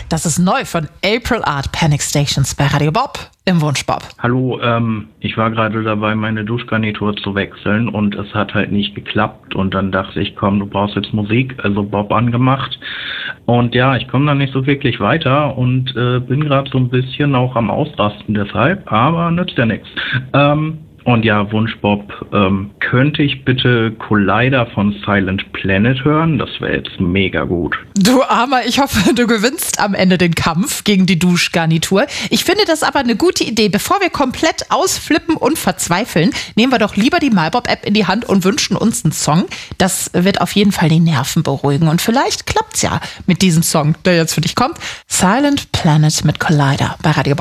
Das ist neu von April Art, Panic Stations bei Radio Bob im Wunschbob. Hallo, ich war gerade dabei, meine Duschgarnitur zu wechseln und es hat halt nicht geklappt. Und dann dachte ich, komm, du brauchst jetzt Musik, also Bob angemacht. Und ja, ich komme da nicht so wirklich weiter und bin gerade so ein bisschen auch am Ausrasten deshalb, aber nützt ja nichts. Und ja, Wunschbob, könnte ich bitte Collider von Silent Planet hören? Das wäre jetzt mega gut. Du Armer, ich hoffe, du gewinnst am Ende den Kampf gegen die Duschgarnitur. Ich finde das aber eine gute Idee. Bevor wir komplett ausflippen und verzweifeln, nehmen wir doch lieber die MyBob-App in die Hand und wünschen uns einen Song. Das wird auf jeden Fall die Nerven beruhigen. Und vielleicht klappt's ja mit diesem Song, der jetzt für dich kommt. Silent Planet mit Collider bei Radio Bob.